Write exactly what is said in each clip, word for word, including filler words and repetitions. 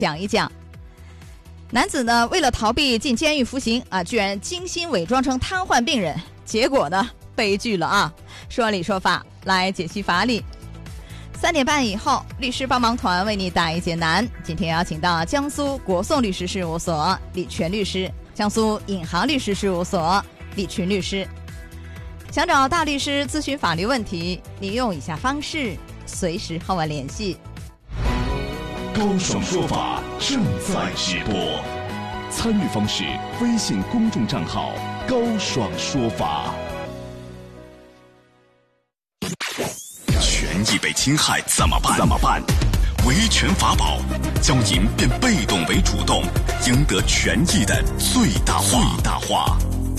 讲一讲。男子呢，为了逃避进监狱服刑啊，居然精心伪装成瘫痪病人，结果呢，悲剧了啊！说理说法来解析法理。三点半以后，律师帮忙团为你答疑解难。今天邀请到江苏国讼律师事务所李全律师，江苏颍行律师事务所李群律师。想找大律师咨询法律问题，利用以下方式随时和我联系。 高爽说法正在直播，参与方式：微信公众账号高爽说法。权益被侵害怎么办？怎么办？维权法宝教您变被动为主动，赢得权益的最大化。最大化。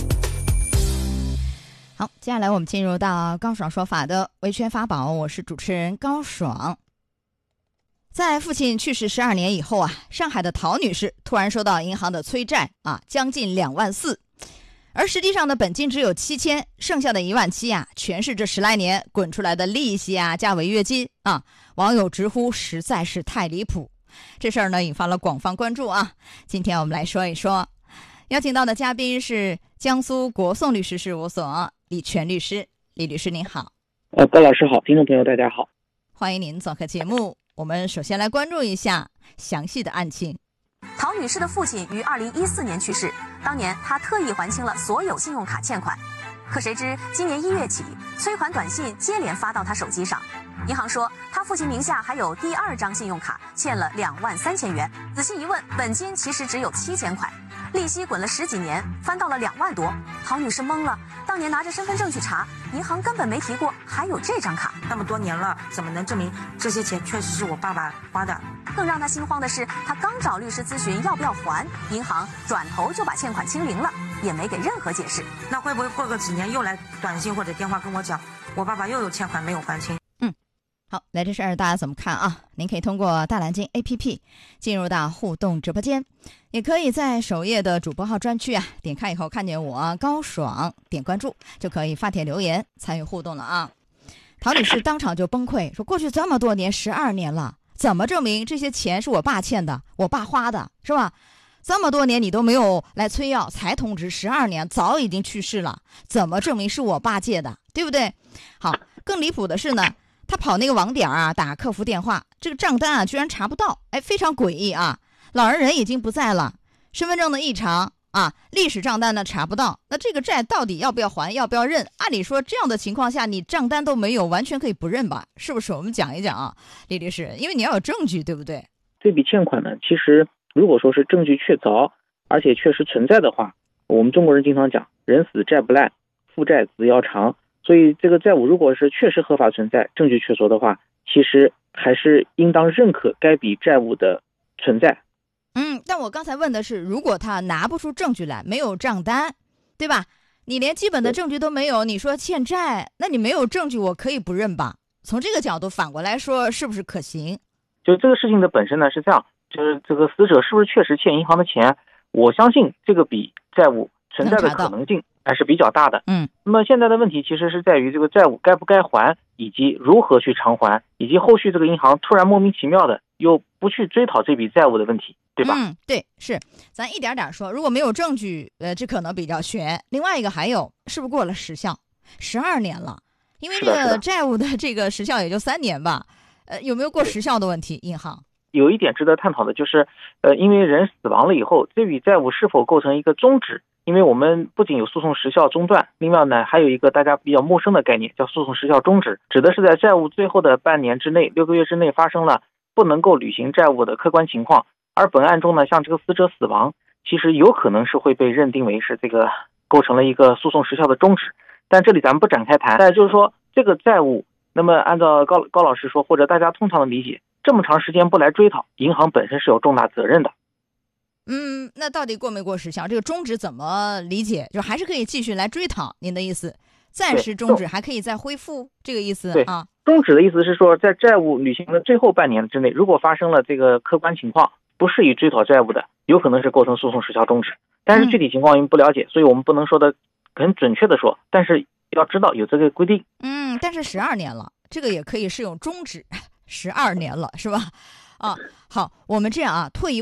好，接下来我们进入到高爽说法的维权法宝，我是主持人高爽。在父亲去世十二年以后啊，上海的陶女士突然收到银行的催债啊，将近两万四，而实际上的本金只有七千，剩下的一万七啊，全是这十来年滚出来的利息啊加违约金啊。网友直呼实在是太离谱，这事儿呢引发了广泛关注啊。今天我们来说一说，邀请到的嘉宾是江苏国讼律师事务所李全律师。李律师您好。 呃，高老师好，听众朋友大家好， 欢迎您做客节目。我们首先来关注一下详细的案情。 陶女士的父亲于二零一四年去世，当年她特意还清了所有信用卡欠款，可谁知今年一月起，催款短信接连发到她手机上。银行说她父亲名下还有第二张信用卡，欠了两万三千元。仔细一问，本金其实只有七千块，利息滚了十几年，翻到了两万多。陶女士懵了，当年拿着身份证去查，银行根本没提过还有这张卡。 那么多年了，怎么能证明这些钱确实是我爸爸花的？ 更让她心慌的是，她刚找律师咨询要不要还，银行转头就把欠款清零了，也没给任何解释。 那会不会过个几年又来短信或者电话跟我讲，我爸爸又有欠款没有还清？ 嗯，好，来这事儿大家怎么看啊？您可以通过大蓝鲸 A P P 进入到互动直播间，也可以在首页的主播号专区啊，点开以后看见我高爽，点关注就可以发帖留言参与互动了啊。陶女士当场就崩溃，说过去这么多年，十二年了，怎么证明这些钱是我爸欠的，我爸花的，是吧？这么多年你都没有来催要，才通知十二年，早已经去世了，怎么证明是我爸借的，对不对？好，更离谱的是呢，他跑那个网点啊，打客服电话，这个账单啊居然查不到，哎，非常诡异啊！老人人已经不在了，身份证的异常啊，历史账单呢查不到，那这个债到底要不要还，要不要认？按理说这样的情况下，你账单都没有，完全可以不认吧？是不是？我们讲一讲啊，李律师，因为你要有证据，对不对？ 这笔欠款呢，其实如果说是证据确凿，而且确实存在的话，我们中国人经常讲人死债不烂，父债子要偿，所以这个债务如果是确实合法存在，证据确凿的话，其实还是应当认可该笔债务的存在。 嗯，但我刚才问的是，如果他拿不出证据来，没有账单，对吧？你连基本的证据都没有，你说欠债，那你没有证据，我可以不认吧？从这个角度反过来说，是不是可行？ 就这个事情的本身呢是这样，就是这个死者是不是确实欠银行的钱，我相信这个笔债务存在的可能性还是比较大的。 嗯， 那么现在的问题其实是在于这个债务该不该还，以及如何去偿还，以及后续这个银行突然莫名其妙的又不去追讨这笔债务的问题，对吧？ 嗯，对，是，咱一点点说，如果没有证据，呃，这可能比较悬。另外一个还有，是不是过了时效？十二年了，因为这个债务的这个时效也就三年吧，呃，有没有过时效的问题？银行有一点值得探讨的就是，呃，因为人死亡了以后，这笔债务是否构成一个终止？因为我们不仅有诉讼时效中断，另外呢，还有一个大家比较陌生的概念，叫诉讼时效终止，指的是在债务最后的半年之内、六个月之内发生了不能够履行债务的客观情况。而本案中呢，像这个死者死亡，其实有可能是会被认定为是这个构成了一个诉讼时效的终止。但这里咱们不展开谈。但就是说，这个债务，那么按照高高老师说，或者大家通常的理解，这么长时间不来追讨，银行本身是有重大责任的。 嗯，那到底过没过时效？这个终止怎么理解？就还是可以继续来追讨？您的意思，暂时终止还可以再恢复，这个意思啊？ 终止的意思是说，在债务履行的最后半年之内，如果发生了这个客观情况不适宜追讨债务的，有可能是构成诉讼时效终止。但是具体情况因为不了解，所以我们不能说的很准确的说，但是要知道有这个规定。 嗯，但是十二年了，这个也可以适用终止，十二年了是吧？ 啊，好，我们这样啊，退一